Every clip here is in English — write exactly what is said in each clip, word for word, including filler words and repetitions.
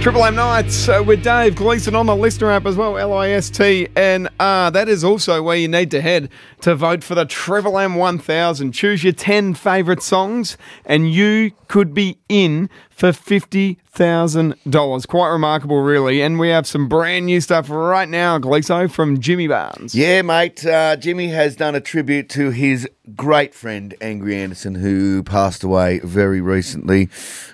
Triple M Nights uh, with Dave Gleeson on the listener app as well, L I S T N R. That is also where you need to head to vote for the Triple M one thousand. Choose your ten favourite songs and you could be in for fifty thousand dollars. Quite remarkable, really. And we have some brand new stuff right now, Gleeso, from Jimmy Barnes. Yeah, mate. Uh, Jimmy has done a tribute to his great friend, Angry Anderson, who passed away very recently.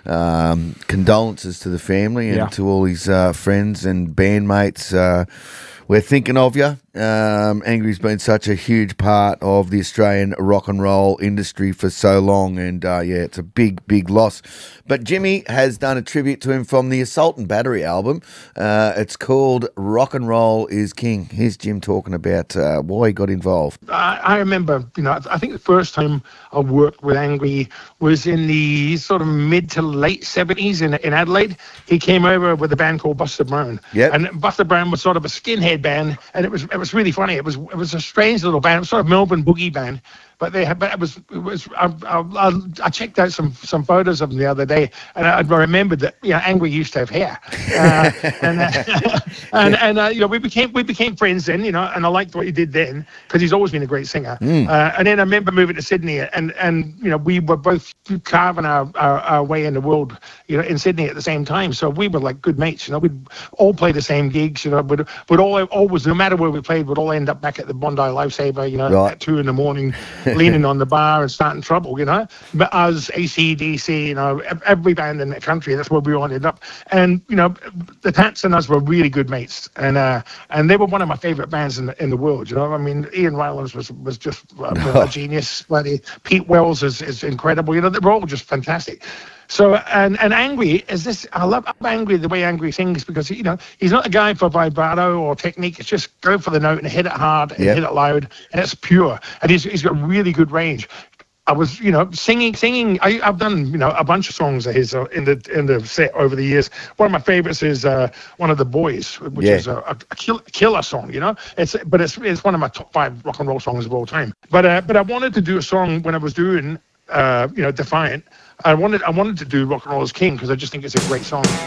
Um, condolences to the family and Yeah. to all his uh, friends and bandmates. Uh, we're thinking of you. Um, Angry's been such a huge part of the Australian rock and roll industry for so long, and uh, yeah, it's a big, big loss. But Jimmy has done a tribute to him from the Assault and Battery album. Uh, it's called Rock and Roll is King. Here's Jim talking about uh, why he got involved. I, I remember, you know, I think the first time I worked with Angry was in the sort of mid to late seventies in, in Adelaide. He came over with a band called Buster Brown. Yep. And Buster Brown was sort of a skinhead band, and it was it was really funny. It was it was a strange little band. It was sort of Melbourne boogie band. But they had, but it was, it was. I, I, I checked out some, some photos of them the other day, and I, I remembered that, you know, Angry used to have hair, uh, and uh, and and uh, you know, we became we became friends then, you know, and I liked what he did then because he's always been a great singer. Mm. Uh, and then I remember moving to Sydney, and and you know, we were both carving our, our, our way in the world, you know, in Sydney at the same time. So we were like good mates, you know. We'd all play the same gigs, you know. We'd, we'd all always, no matter where we played, we'd all end up back at the Bondi Lifesaver, you know, right. at two in the morning. Leaning on the bar and starting trouble, you know. But us, A C D C, you know, every band in the country, that's where we all ended up. And, you know, the Tats and us were really good mates. And uh, and they were one of my favourite bands in the, in the world, you know. I mean, Ian Rowlands was was just uh, a genius. Bloody Pete Wells is, is incredible. You know, they were all just fantastic. So, and, and Angry is this, I love Angry, the way Angry sings, because, you know, he's not a guy for vibrato or technique. It's just go for the note and hit it hard and yep. hit it loud, and it's pure. And he's, he's got really good range. I was, you know, singing, singing. I, I've done, you know, a bunch of songs of his uh, in the in the set over the years. One of my favorites is uh, One of the Boys, which yeah. is a, a kill, killer song, you know. It's but it's it's one of my top five rock and roll songs of all time. But uh, but I wanted to do a song when I was doing, uh, you know, Defiant. I wanted I wanted to do Rock and Roll is King because I just think it's a great song.